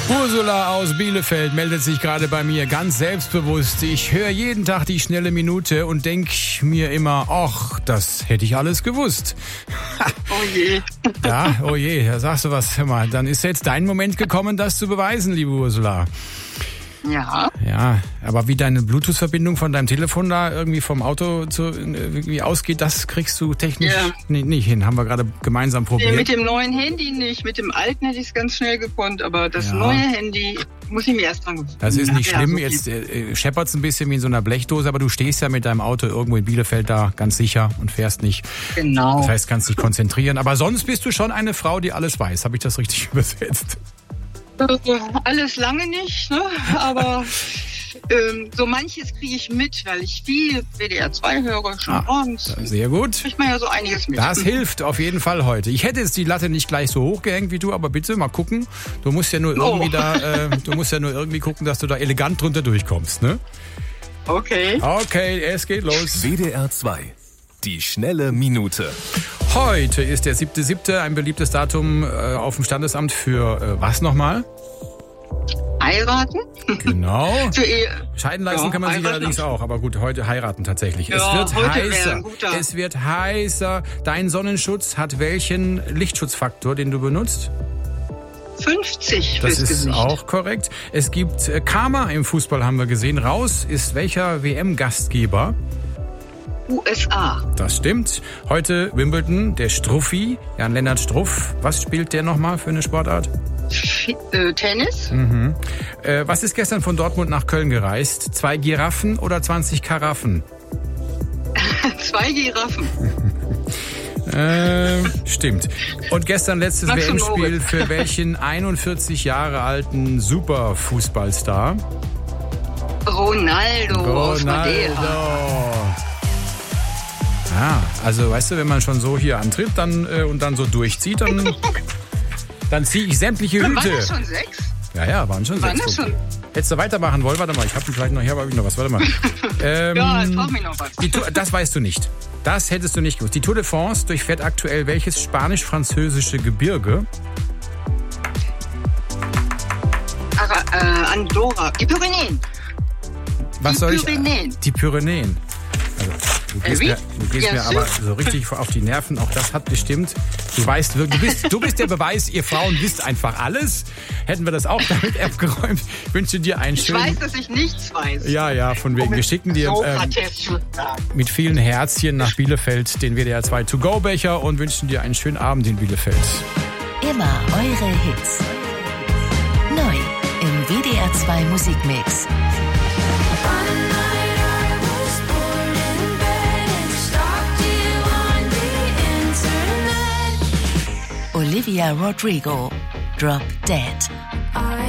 Ursula aus Bielefeld meldet sich gerade bei mir ganz selbstbewusst. Ich höre jeden Tag die schnelle Minute und denke mir immer, ach, das hätte ich alles gewusst. Oh je. Ja, oh je, da sagst du was. Hör mal, dann ist jetzt dein Moment gekommen, das zu beweisen, liebe Ursula. Ja. Ja, aber wie deine Bluetooth-Verbindung von deinem Telefon da irgendwie vom Auto irgendwie ausgeht, das kriegst du technisch nicht hin. Haben wir gerade gemeinsam probiert. Mit dem neuen Handy nicht. Mit dem alten hätte ich es ganz schnell gekonnt, aber das neue Handy muss ich mir erst dran gewöhnen. Das ist nicht schlimm. So jetzt scheppert's ein bisschen wie in so einer Blechdose, aber du stehst ja mit deinem Auto irgendwo in Bielefeld da ganz sicher und fährst nicht. Genau. Das heißt, kannst dich konzentrieren. Aber sonst bist du schon eine Frau, die alles weiß. Habe ich das richtig übersetzt? Alles lange nicht, ne? Aber so manches kriege ich mit, weil ich viel WDR 2 höre, schon morgens. Sehr gut. Kriegt man ja so einiges mit. Das hilft auf jeden Fall heute. Ich hätte jetzt die Latte nicht gleich so hoch gehängt wie du, aber bitte mal gucken. Du musst ja nur irgendwie gucken, dass du da elegant drunter durchkommst, ne? Okay. Okay, es geht los. WDR 2. Die schnelle Minute. Heute ist der 7.7., ein beliebtes Datum auf dem Standesamt für was nochmal? Heiraten? Genau. Für Ehe. Scheiden lassen kann man sich allerdings auch, aber gut, heute heiraten tatsächlich. Ja, es wird heute heißer. Es wird heißer. Dein Sonnenschutz hat welchen Lichtschutzfaktor, den du benutzt? 50 Das fürs ist Gesicht. auch korrekt. Es gibt Karma im Fußball, haben wir gesehen. Raus ist welcher WM-Gastgeber? USA. Das stimmt. Heute Wimbledon, der Struffi, Jan-Lennart Struff. Was spielt der nochmal für eine Sportart? Tennis. Mhm. Was ist gestern von Dortmund nach Köln gereist? 2 Giraffen oder 20 Karaffen? 2 Giraffen. Stimmt. Und gestern letztes WM-Spiel für welchen 41 Jahre alten Superfußballstar? Ronaldo aus Madeira. Ja, also weißt du, wenn man schon so hier antritt und dann so durchzieht, dann ziehe ich sämtliche Hüte. Waren das schon 6? Ja, waren schon 6. Hättest du weitermachen wollen? Warte mal, ich habe vielleicht noch, hier habe ich noch was, warte mal. Ja, jetzt brauch ich noch was. Das weißt du nicht. Das hättest du nicht gewusst. Die Tour de France durchfährt aktuell welches spanisch-französische Gebirge? Andorra. Die Pyrenäen. Die Pyrenäen. Also, du gehst mir aber so richtig auf die Nerven. Auch das hat bestimmt. Du bist der Beweis, ihr Frauen wisst einfach alles. Hätten wir das auch damit abgeräumt. Ich wünsche dir einen schönen... Ich weiß, dass ich nichts weiß. Ja, von wegen. Wir schicken dir mit vielen Herzchen nach Bielefeld den WDR 2 To-Go-Becher und wünschen dir einen schönen Abend in Bielefeld. Immer eure Hits. Neu im WDR 2 Musikmix. Olivia Rodrigo, Drop Dead.